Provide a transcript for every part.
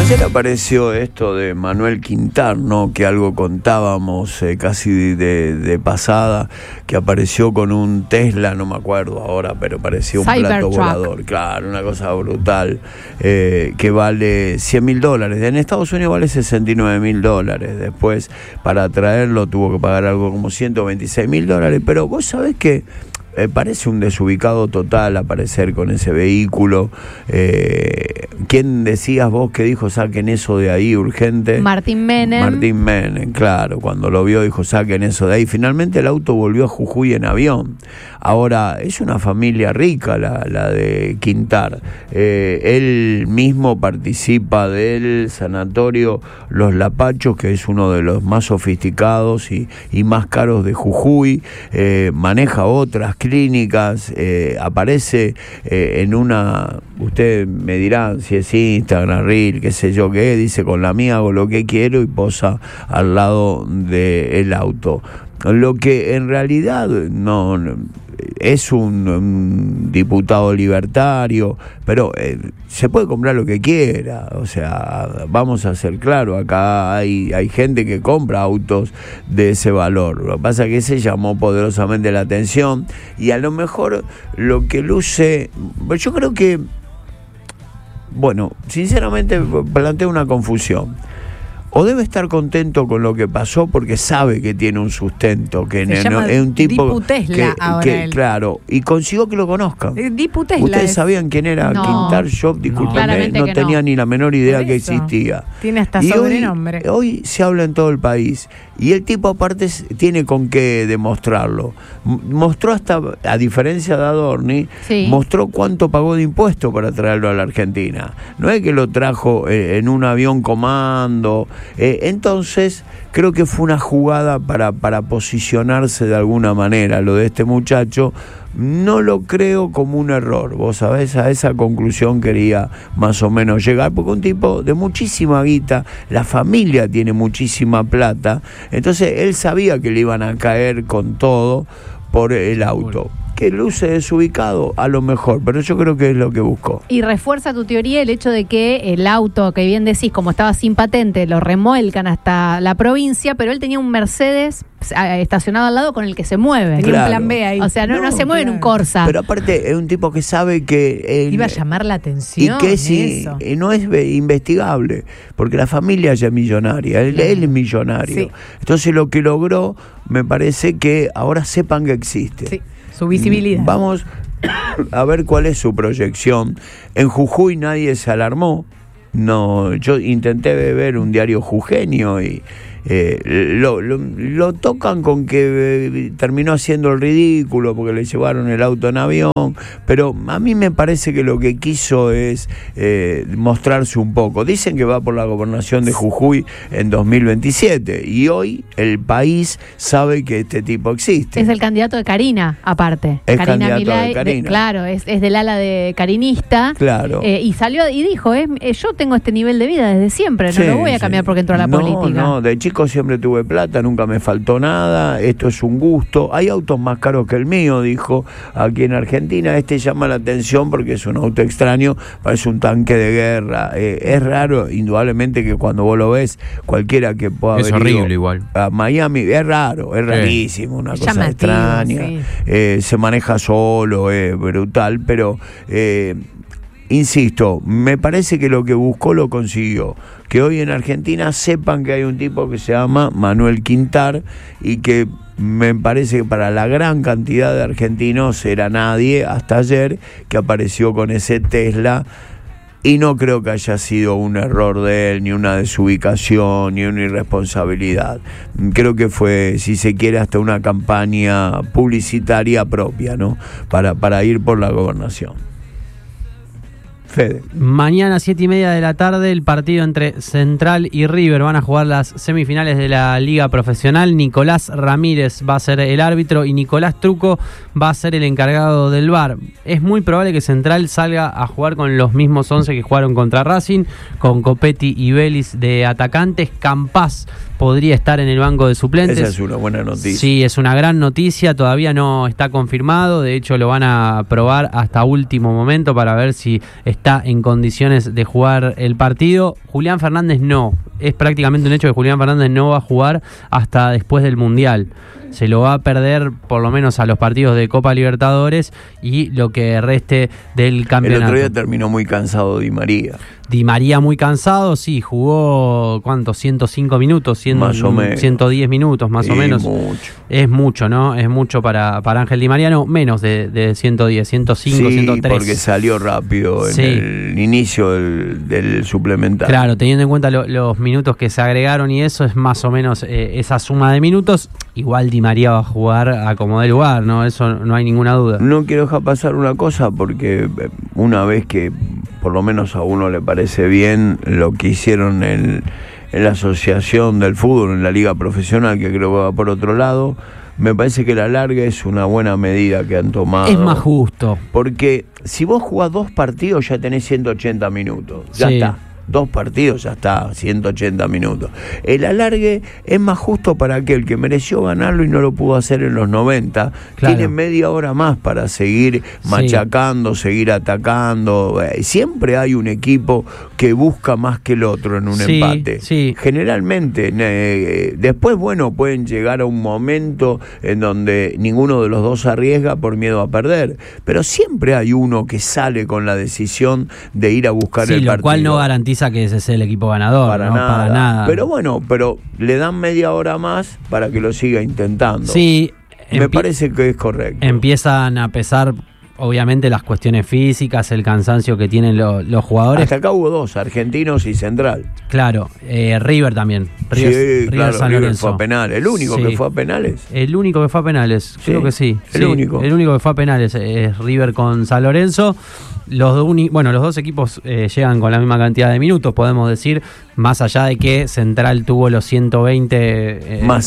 Ayer apareció esto de Manuel Quintar, ¿no? Que algo contábamos casi de pasada, que apareció con un Tesla, no me acuerdo ahora, pero parecía un plato volador. Claro, una cosa brutal, que vale $100.000. En Estados Unidos vale $69.000. Después, para traerlo, tuvo que pagar algo como $126.000. Pero vos sabés que parece un desubicado total aparecer con ese vehículo. ¿Quién decías vos que dijo saquen eso de ahí urgente? Martín Menem, claro, cuando lo vio dijo saquen eso de ahí. Finalmente el auto volvió a Jujuy en avión. Ahora, es una familia rica la de Quintar. Él mismo participa del sanatorio Los Lapachos, que es uno de los más sofisticados y más caros de Jujuy. Maneja otras clínicas, aparece en una, ustedes me dirán si es Instagram, Reel, qué sé yo qué, dice con la mía hago lo que quiero y posa al lado del auto. Lo que en realidad no es un diputado libertario, pero se puede comprar lo que quiera. O sea, vamos a ser claros, acá hay gente que compra autos de ese valor. Lo que pasa es que se llamó poderosamente la atención y a lo mejor lo que luce, yo creo que, bueno, sinceramente planteo una confusión. O debe estar contento con lo que pasó porque sabe que tiene un sustento, que es un tipo que claro, y consiguió que lo conozcan. ¿Ustedes sabían quién era Quintar? Yo, discúlpenme, no tenía ni la menor idea que existía. Tiene hasta sobrenombre. Hoy se habla en todo el país y el tipo aparte tiene con qué demostrarlo. Mostró hasta, a diferencia de Adorni, mostró cuánto pagó de impuesto para traerlo a la Argentina. No es que lo trajo en un avión comando. Entonces creo que fue una jugada para posicionarse de alguna manera. Lo de este muchacho no lo creo como un error. Vos sabés, a esa conclusión quería más o menos llegar, porque un tipo de muchísima guita, la familia tiene muchísima plata, entonces él sabía que le iban a caer con todo por el auto. Que luce desubicado, a lo mejor, pero yo creo que es lo que buscó. Y refuerza tu teoría el hecho de que el auto, que bien decís, como estaba sin patente, lo remolcan hasta la provincia, pero él tenía un Mercedes estacionado al lado con el que se mueve. Tenía un plan B ahí. O sea, no se mueve en un Corsa. Pero aparte es un tipo que sabe que iba a llamar la atención. Y que no es investigable, porque la familia ya es millonaria, él es millonario. Sí. Entonces lo que logró, me parece que ahora sepan que existe. Sí. Su visibilidad. Vamos a ver cuál es su proyección. En Jujuy nadie se alarmó. No, yo intenté ver un diario jujeño y lo tocan con que terminó haciendo el ridículo porque le llevaron el auto en avión, pero a mí me parece que lo que quiso es mostrarse un poco. Dicen que va por la gobernación de Jujuy en 2027 y hoy el país sabe que este tipo existe. Es el candidato de Karina, aparte. Es Karina candidato Milei, de Karina. Claro, es del ala de carinista. Claro. Y salió y dijo, yo tengo este nivel de vida desde siempre, no lo voy a cambiar porque entró a la política. No, de chico siempre tuve plata, nunca me faltó nada, esto es un gusto. Hay autos más caros que el mío, dijo, aquí en Argentina. Este llama la atención porque es un auto extraño, parece un tanque de guerra. Es raro, indudablemente, que cuando vos lo ves, cualquiera que pueda ver. Es horrible igual. A Miami, es raro, es rarísimo, una cosa llamativo, extraña. Sí. Se maneja solo, es brutal, pero insisto, me parece que lo que buscó lo consiguió. Que hoy en Argentina sepan que hay un tipo que se llama Manuel Quintar y que me parece que para la gran cantidad de argentinos era nadie hasta ayer, que apareció con ese Tesla. Y no creo que haya sido un error de él, ni una desubicación, ni una irresponsabilidad. Creo que fue, si se quiere, hasta una campaña publicitaria propia, ¿no? Para ir por la gobernación. Fede. Mañana 7:30 de la tarde el partido entre Central y River. Van a jugar las semifinales de la Liga Profesional. Nicolás Ramírez va a ser el árbitro y Nicolás Truco va a ser el encargado del VAR. Es muy probable que Central salga a jugar con los mismos 11 que jugaron contra Racing, con Copetti y Vélez de atacantes. Campás podría estar en el banco de suplentes. Esa es una buena noticia. Sí, es una gran noticia. Todavía no está confirmado. De hecho, lo van a probar hasta último momento para ver si está está en condiciones de jugar el partido. Julián Fernández no. Es prácticamente un hecho que Julián Fernández no va a jugar hasta después del Mundial. Se lo va a perder por lo menos a los partidos de Copa Libertadores y lo que reste del campeonato. El otro día terminó muy cansado Di María. Di María muy cansado, sí, jugó, ¿cuánto? 105 minutos, más o menos. 110 minutos más o menos. Mucho. Es mucho, ¿no? Es mucho para Ángel Di María, no, menos de 110, 105, sí, 103. Porque salió rápido en el inicio del suplementario. Claro, teniendo en cuenta los minutos que se agregaron y eso es más o menos esa suma de minutos. Igual Di María va a jugar a como dé lugar, ¿no? Eso no hay ninguna duda. No quiero dejar pasar una cosa porque una vez que por lo menos a uno le parece bien lo que hicieron en la Asociación del Fútbol, en la Liga Profesional, que creo que va por otro lado, me parece que la larga es una buena medida que han tomado. Es más justo. Porque si vos jugás 2 partidos ya tenés 180 minutos, ya está. 2 partidos ya está, 180 minutos. El alargue es más justo para aquel que mereció ganarlo y no lo pudo hacer en los 90. Claro. Tiene media hora más para seguir machacando, seguir atacando. Siempre hay un equipo que busca más que el otro en un empate. Sí. Generalmente. Después, bueno, pueden llegar a un momento en donde ninguno de los dos arriesga por miedo a perder. Pero siempre hay uno que sale con la decisión de ir a buscar el partido. Lo cual no garantiza que ese sea el equipo ganador, para nada. Pero bueno, le dan media hora más para que lo siga intentando. Sí, me parece que es correcto. Empiezan a pesar obviamente las cuestiones físicas, el cansancio que tienen los jugadores. Hasta acá hubo 2, Argentinos y Central. Claro, River también. River fue a penales. ¿El único que fue a penales? El único que fue a penales, creo que sí. El único que fue a penales es River con San Lorenzo. Los dos equipos llegan con la misma cantidad de minutos, podemos decir, más allá de que Central tuvo los 120 más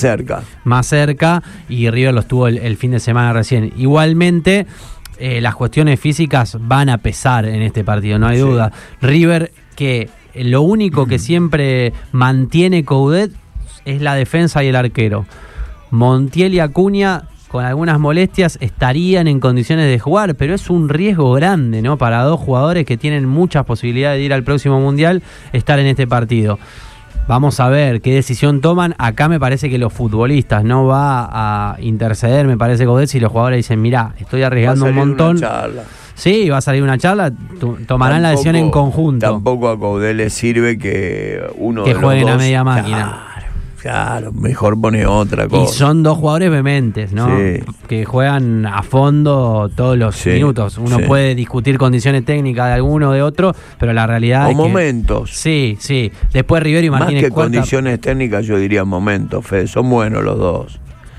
cerca y River los tuvo el fin de semana recién. Igualmente, las cuestiones físicas van a pesar en este partido, no hay duda. River, que lo único que siempre mantiene Coudet es la defensa y el arquero. Montiel y Acuña, con algunas molestias, estarían en condiciones de jugar, pero es un riesgo grande, ¿no? Para 2 jugadores que tienen muchas posibilidades de ir al próximo Mundial, estar en este partido. Vamos a ver qué decisión toman. Acá me parece que los futbolistas no va a interceder, me parece, Coudet, si los jugadores dicen, mirá, estoy arriesgando un montón. Sí, va a salir una charla, tomarán la decisión en conjunto. Tampoco a Coudet le sirve que uno que de los jueguen dos, a media máquina. Claro, mejor pone otra cosa. Y son 2 jugadores vehementes, ¿no? Sí. Que juegan a fondo todos los minutos. Uno puede discutir condiciones técnicas de alguno o de otro, pero la realidad es momentos. Sí. Después Rivero y Martínez. Más que condiciones técnicas, yo diría momentos, Fede. Son buenos los dos.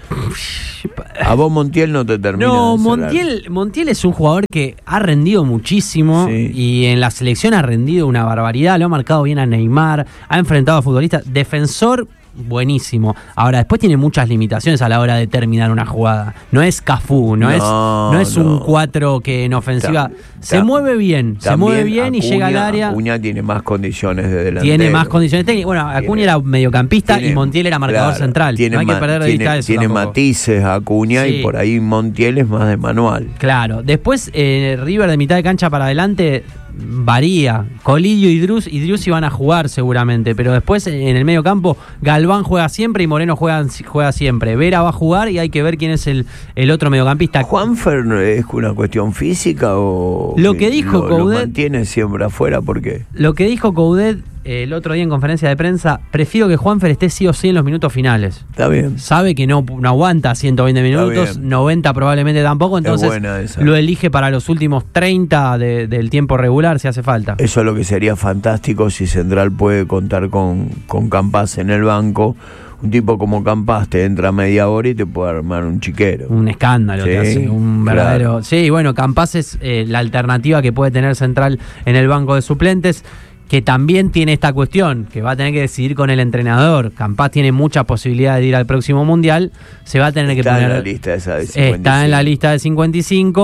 A vos Montiel no te termina. No, Montiel es un jugador que ha rendido muchísimo y en la selección ha rendido una barbaridad. Lo ha marcado bien a Neymar, ha enfrentado a futbolistas. Defensor buenísimo. Ahora, después tiene muchas limitaciones a la hora de terminar una jugada. No es Cafú, no es un 4 que en ofensiva se mueve bien Acuña, y llega al área. Acuña tiene más condiciones de delantero. Tiene más condiciones técnicas. Bueno, Acuña era mediocampista y Montiel era marcador central. No hay que perder de vista eso. Tiene tampoco. matices Acuña y por ahí Montiel es más de manual. Claro. Después River de mitad de cancha para adelante varía. Colillo y Driussi van a jugar seguramente, pero después en el medio campo Galván juega siempre y Moreno juega siempre. Vera va a jugar y hay que ver quién es el otro mediocampista. ¿Juanfer es una cuestión física o lo que dijo Coudet, lo mantiene siempre afuera? ¿Por qué? Lo que dijo Coudet el otro día en conferencia de prensa, prefiero que Juanfer esté sí o sí en los minutos finales. Está bien. Sabe que no aguanta 120 minutos, 90 probablemente tampoco, entonces lo elige para los últimos 30 del tiempo regular si hace falta. Eso es lo que sería fantástico si Central puede contar con Campás en el banco. Un tipo como Campás te entra media hora y te puede armar un chiquero. Un escándalo, te hace un verdadero... Claro. Sí, bueno, Campás es la alternativa que puede tener Central en el banco de suplentes, que también tiene esta cuestión, que va a tener que decidir con el entrenador. Campás tiene muchas posibilidades de ir al próximo Mundial, se va a tener que poner... Está en la lista esa de 55. Está en la lista de 55,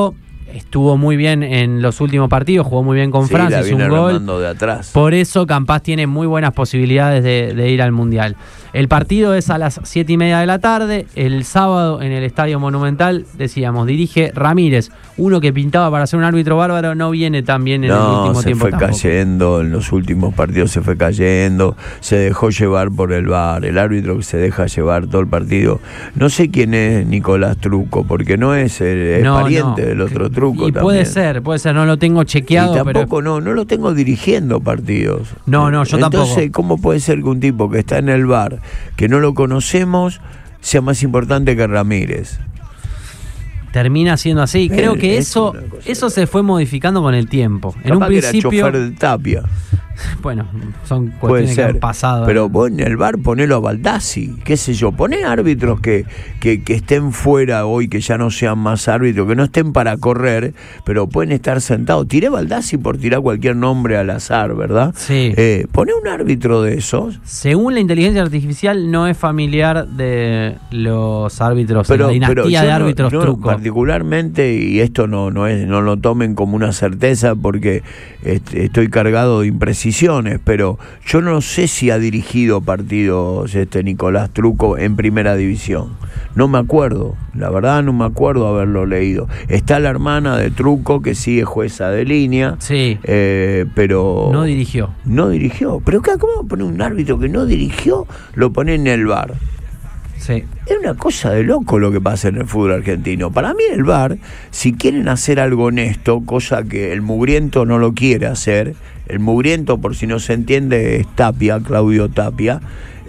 estuvo muy bien en los últimos partidos, jugó muy bien con Sí, Francia, la hizo viene un gol. remando de atrás. Por eso Campas tiene muy buenas posibilidades de ir al Mundial. El partido es a las 7:30 de la tarde. El sábado en el Estadio Monumental, decíamos, dirige Ramírez. Uno que pintaba para ser un árbitro bárbaro, no viene tan bien en el último tiempo. Se fue cayendo, en los últimos partidos se fue cayendo, se dejó llevar por el VAR. El árbitro que se deja llevar todo el partido. No sé quién es Nicolás Truco, porque no es pariente del otro Truco. Y también. puede ser, no lo tengo chequeado. Y tampoco no lo tengo dirigiendo partidos. No, yo tampoco. Entonces, ¿cómo puede ser que un tipo que está en el VAR, que no lo conocemos, sea más importante que Ramírez? Termina siendo así. Creo que es eso una cosa. se fue modificando con el tiempo. En un Capaz que principio, era chofer de Tapia. bueno, son Puede cuestiones que ser, han pasado. pero vos en el VAR ponelo a Baldassi, qué sé yo, poné árbitros que estén fuera hoy, que ya no sean más árbitros, que no estén para correr, pero pueden estar sentados. Tiré Baldassi por tirar cualquier nombre al azar, ¿verdad? Sí. Poné un árbitro de esos. Según la inteligencia artificial, no es familiar de los árbitros, la dinastía yo de árbitros Truco. Particularmente, y esto no lo tomen como una certeza porque estoy cargado de imprecisiones, pero yo no sé si ha dirigido partidos Nicolás Truco en primera división. No me acuerdo, la verdad no me acuerdo haberlo leído. Está la hermana de Truco que sí es jueza de línea, Sí. Pero No dirigió. No dirigió. Pero ¿cómo poner un árbitro que no dirigió? Lo pone en el VAR. Sí. Es una cosa de loco lo que pasa en el fútbol argentino. Para mí el VAR, si quieren hacer algo honesto, cosa que el mugriento no lo quiere hacer, el mugriento, por si no se entiende, es Tapia, Claudio Tapia,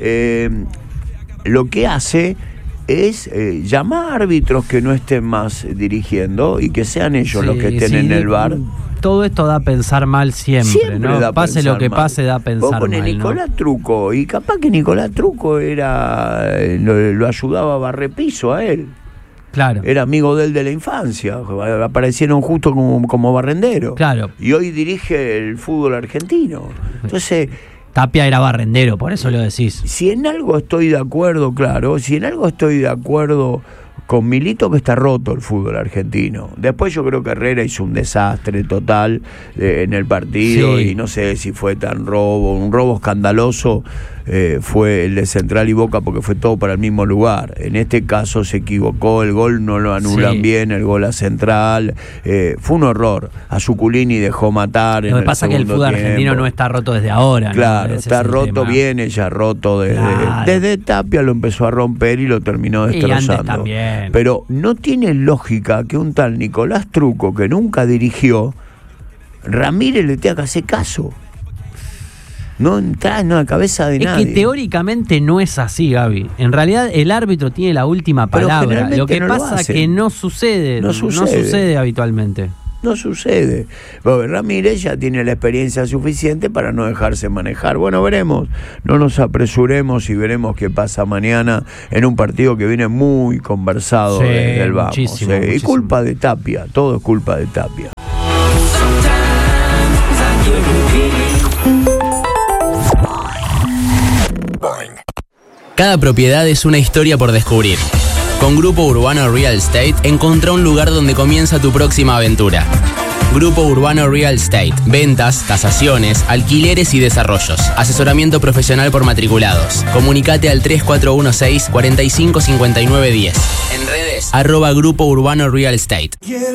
lo que hace es llamar a árbitros que no estén más dirigiendo y que sean ellos los que estén en el VAR. Todo esto da a pensar mal siempre, ¿no? Da a Pase lo pensar que mal. pase, da a pensar Vos ponés mal, Nicolás Truco, y capaz que Nicolás Truco lo ayudaba a barrer piso a él. Claro. Era amigo de él de la infancia, aparecieron justo como barrendero. Claro. Y hoy dirige el fútbol argentino. Entonces, Tapia era barrendero, por eso lo decís. si en algo estoy de acuerdo, claro, si en algo estoy de acuerdo con Milito, que está roto el fútbol argentino. Después yo creo que Herrera hizo un desastre total en el partido, Sí. y no sé si fue un robo escandaloso fue el de Central y Boca, porque fue todo para el mismo lugar. En este caso se equivocó, el gol no lo anulan Sí. bien, el gol a Central, fue un horror. A Zuculini dejó matar. Lo que pasa es que el fútbol argentino no está roto desde ahora. Claro, ¿no? Ese está es el roto, tema. viene ya roto Claro. desde Tapia, lo empezó a romper y lo terminó Y antes destrozando. también. Pero no tiene lógica que un tal Nicolás Truco, que nunca dirigió, Ramírez le tenga que hacer caso. No entra en la cabeza de nadie. Es que teóricamente no es así, Gaby. En realidad el árbitro tiene la última Pero palabra. generalmente Lo que no lo pasa es hacen. que no sucede. No sucede. Habitualmente. No sucede. Porque Ramírez ya tiene la experiencia suficiente para no dejarse manejar. Bueno, veremos. No nos apresuremos y veremos qué pasa mañana en un partido que viene muy conversado Sí, desde el vamos. muchísimo, Y muchísimo. culpa de Tapia. Todo es culpa de Tapia. Cada propiedad es una historia por descubrir. Con Grupo Urbano Real Estate encontrá un lugar donde comienza tu próxima aventura. Grupo Urbano Real Estate. Ventas, tasaciones, alquileres y desarrollos. Asesoramiento profesional por matriculados. Comunicate al 3416 455910. En redes, @Grupo Urbano Real Estate.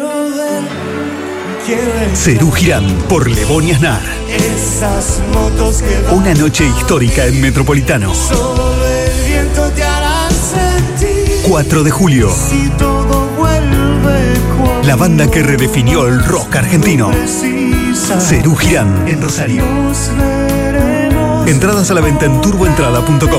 Cerú Girán por Lebón y Aznar. Esas motos que van, Una noche histórica en Metropolitano. solo el viento te hará sentir. 4 de julio. Si todo vuelve cuando La banda que redefinió el rock argentino. precisa, Cerú Girán en Rosario. nos veremos. Entradas a la venta en turboentrada.com.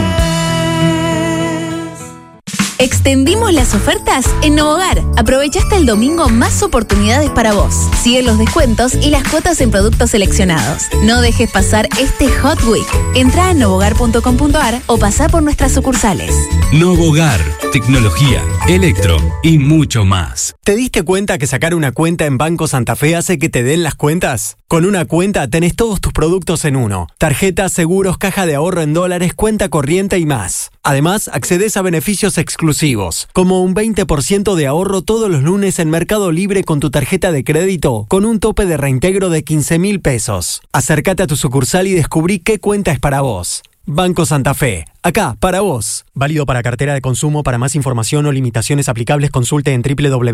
Extendimos las ofertas en Novogar. Aprovecha hasta el domingo más oportunidades para vos. Sigue los descuentos y las cuotas en productos seleccionados. No dejes pasar este Hot Week. Entra a novogar.com.ar o pasá por nuestras sucursales. Novogar, tecnología, electro y mucho más. ¿Te diste cuenta que sacar una cuenta en Banco Santa Fe hace que te den las cuentas? Con una cuenta tenés todos tus productos en uno. Tarjetas, seguros, caja de ahorro en dólares, cuenta corriente y más. Además, accedes a beneficios exclusivos exclusivos, como un 20% de ahorro todos los lunes en Mercado Libre con tu tarjeta de crédito, con un tope de reintegro de 15.000 pesos. Acércate a tu sucursal y descubrí qué cuenta es para vos. Banco Santa Fe, acá, para vos. Válido para cartera de consumo. Para más información o limitaciones aplicables, consulte en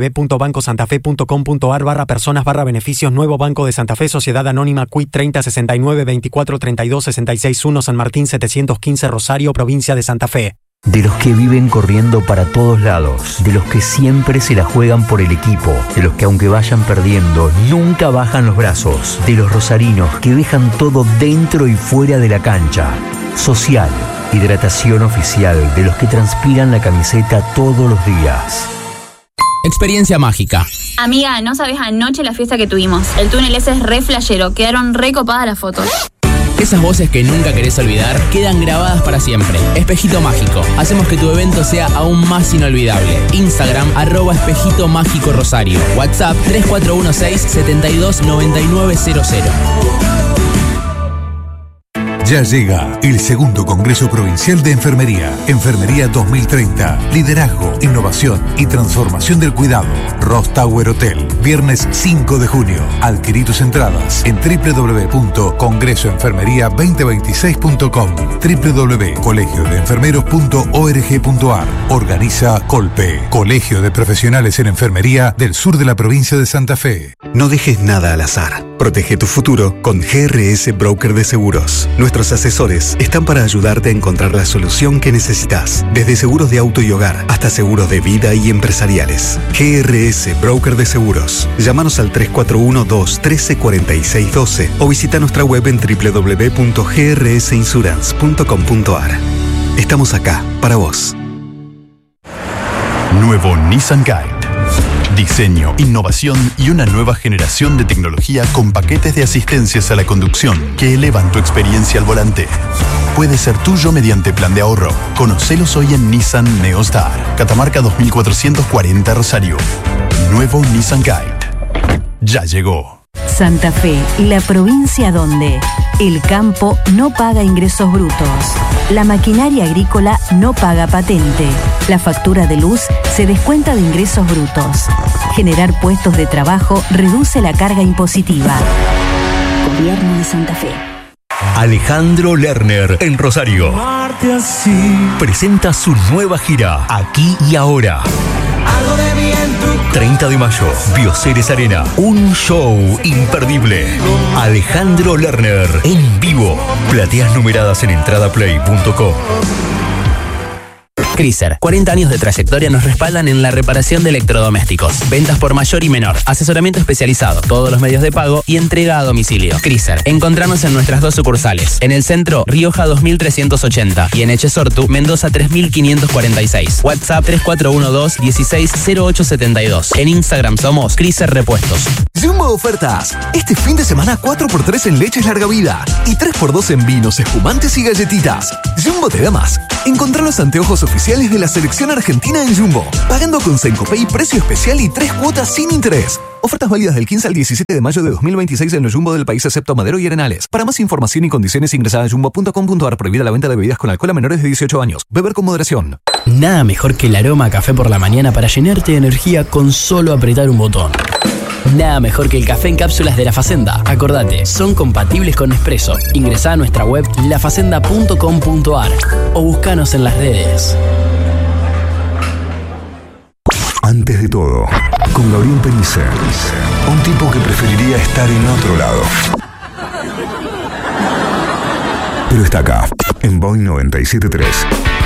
www.bancosantafe.com.ar/personas/beneficios. Nuevo Banco de Santa Fe, Sociedad Anónima, Quit 30 69 24 32 66 1, San Martín 715, Rosario, provincia de Santa Fe. De los que viven corriendo para todos lados, de los que siempre se la juegan por el equipo, de los que aunque vayan perdiendo, nunca bajan los brazos, de los rosarinos que dejan todo dentro y fuera de la cancha. Social, hidratación oficial de los que transpiran la camiseta todos los días. Experiencia mágica. Amiga, no sabes anoche la fiesta que tuvimos. El túnel ese es re flashero, quedaron re copadas las fotos. Esas voces que nunca querés olvidar quedan grabadas para siempre. Espejito Mágico. Hacemos que tu evento sea aún más inolvidable. Instagram, @Espejito Mágico Rosario. WhatsApp, 3416-729900. Ya llega el segundo Congreso Provincial de Enfermería. Enfermería 2030. Liderazgo, innovación y transformación del cuidado. Ross Tower Hotel. Viernes 5 de junio. Adquirí tus entradas en www.congresoenfermería2026.com, www.colegiodeenfermeros.org.ar. Organiza Colpe, Colegio de Profesionales en Enfermería del sur de la provincia de Santa Fe. No dejes nada al azar. Protege tu futuro con GRS Broker de Seguros. Nuestros asesores están para ayudarte a encontrar la solución que necesitas, desde seguros de auto y hogar hasta seguros de vida y empresariales. GRS Broker de Seguros. Llámanos al 3412-134612 o visita nuestra web en www.grsinsurance.com.ar. Estamos acá para vos. Nuevo Nissan Kite. Diseño, innovación y una nueva generación de tecnología con paquetes de asistencias a la conducción que elevan tu experiencia al volante. Puede ser tuyo mediante plan de ahorro. Conocelos hoy en Nissan Neostar. Catamarca 2440 Rosario. Nuevo Nissan Kite. Ya llegó. Santa Fe, la provincia donde el campo no paga ingresos brutos, la maquinaria agrícola no paga patente, la factura de luz se descuenta de ingresos brutos. Generar puestos de trabajo reduce la carga impositiva. Gobierno de Santa Fe. Alejandro Lerner en Rosario presenta su nueva gira Aquí y Ahora. 30 de mayo, Bioceres Arena, un show imperdible. Alejandro Lerner en vivo. Plateas numeradas en entradaplay.com. Chrysler, 40 años de trayectoria nos respaldan en la reparación de electrodomésticos. Ventas por mayor y menor, asesoramiento especializado, todos los medios de pago y entrega a domicilio. Chrysler, encontrarnos en nuestras dos sucursales. En el centro, Rioja 2380 y en Echesortu, Mendoza 3546. WhatsApp 3412-160872. En Instagram somos Chrysler Repuestos. Jumbo Ofertas. Este fin de semana 4x3 en leches larga vida y 3x2 en vinos, espumantes y galletitas. Jumbo te da más. Encontrá los anteojos oficiales de la selección argentina en Jumbo, pagando con Sencopay, precio especial y 3 cuotas sin interés. Ofertas válidas del 15 al 17 de mayo de 2026 en los Jumbo del país excepto Madero y Arenales. Para más información y condiciones ingresa a jumbo.com.ar. Prohibida la venta de bebidas con alcohol a menores de 18 años. Beber con moderación. Nada mejor que el aroma a café por la mañana para llenarte de energía con solo apretar un botón. Nada mejor que el café en cápsulas de La Facenda. Acordate, son compatibles con Nespresso. Ingresá a nuestra web lafacenda.com.ar o búscanos en las redes. Antes de todo, con Gabriel Pellicer, un tipo que preferiría estar en otro lado. Pero está acá, en Boeing 97.3.